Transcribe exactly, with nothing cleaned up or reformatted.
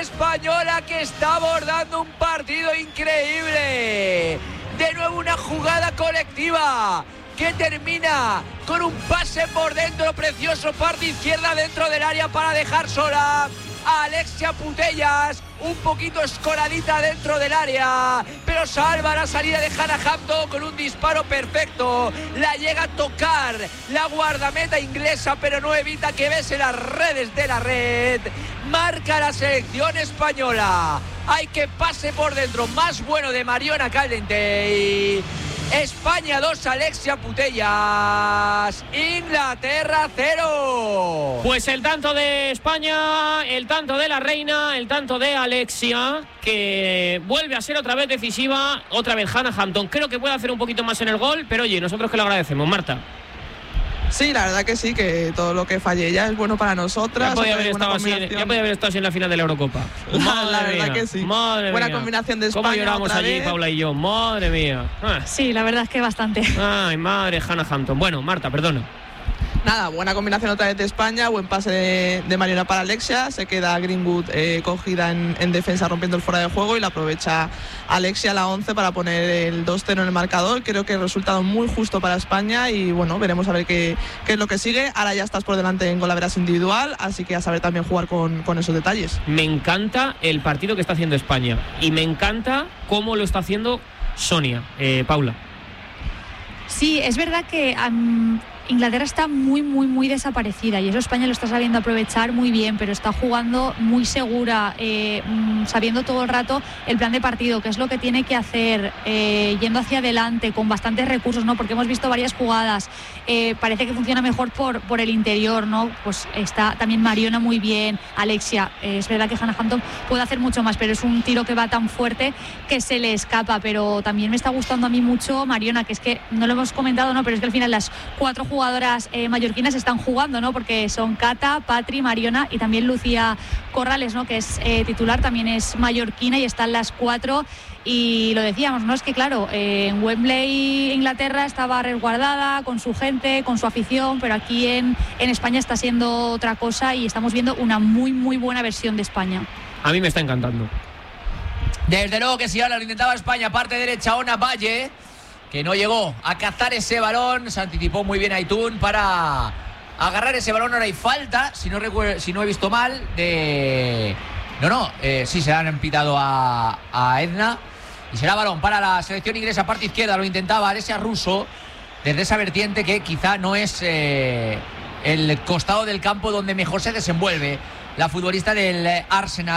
española que está abordando un partido increíble. De nuevo una jugada colectiva que termina con un pase por dentro precioso, parte izquierda dentro del área para dejar sola a Alexia Putellas, un poquito escoradita dentro del área, pero salva la salida de Hannah Hampton con un disparo perfecto. La llega a tocar la guardameta inglesa, pero no evita que bese las redes de la red. Marca la selección española. Hay que pase por dentro más bueno de Mariona Caldentey. España dos, Alexia Putellas. Inglaterra cero. Pues el tanto de España, el tanto de la reina, el tanto de Alexia, que vuelve a ser otra vez decisiva, otra vez Hannah Hampton. Creo que puede hacer un poquito más en el gol, pero oye, nosotros que lo agradecemos, Marta. Sí, la verdad que sí, que todo lo que falle ella es bueno para nosotras. Ya podía haber estado así, ya podía haber estado así en la final de la Eurocopa. Madre la verdad mía, que sí. Madre buena mía. combinación de España. ¿Cómo lloramos otra allí, vez? Paula y yo? Madre mía. Ah. Sí, la verdad es que bastante. Ay, madre, Hannah Hampton. Bueno, Marta, perdona. Nada, buena combinación otra vez de España, buen pase de, de Mariona para Alexia, se queda Greenwood eh, cogida en, en defensa rompiendo el fuera de juego y la aprovecha Alexia la once para poner el dos cero en el marcador. Creo que el resultado muy justo para España y bueno, veremos a ver qué, qué es lo que sigue. Ahora ya estás por delante en golaveras individual, así que a saber también jugar con, con esos detalles. Me encanta el partido que está haciendo España y me encanta cómo lo está haciendo Sonia. Eh, Paula. Sí, es verdad que um, Inglaterra está muy, muy, muy desaparecida y eso España lo está sabiendo aprovechar muy bien, pero está jugando muy segura, eh, sabiendo todo el rato el plan de partido, qué es lo que tiene que hacer, eh, yendo hacia adelante con bastantes recursos, ¿no? Porque hemos visto varias jugadas, eh, parece que funciona mejor por, por el interior, ¿no? Pues está también Mariona muy bien, Alexia, eh, es verdad que Hannah Hampton puede hacer mucho más, pero es un tiro que va tan fuerte que se le escapa, pero también me está gustando a mí mucho Mariona, que es que no lo hemos comentado, ¿no? Pero es que al final las cuatro jugadoras eh, mallorquinas están jugando, ¿no? Porque son Cata, Patri, Mariona y también Lucía Corrales, ¿no? Que es eh, titular, también es mallorquina y están las cuatro. Y lo decíamos, ¿no? Es que claro, eh, en Wembley, Inglaterra estaba resguardada con su gente, con su afición, pero aquí en, en España está siendo otra cosa y estamos viendo una muy, muy buena versión de España. A mí me está encantando. Desde luego que sí, ahora lo intentaba España, parte derecha, Ona Valle, que no llegó a cazar ese balón. Se anticipó muy bien Aitún para agarrar ese balón. Ahora hay falta, si no, recuerdo, si no he visto mal, de... No, no, eh, sí, se la han pitado a, a Edna. Y será balón para la selección inglesa, parte izquierda. Lo intentaba Alessia Russo desde esa vertiente que quizá no es eh, el costado del campo donde mejor se desenvuelve la futbolista del Arsenal.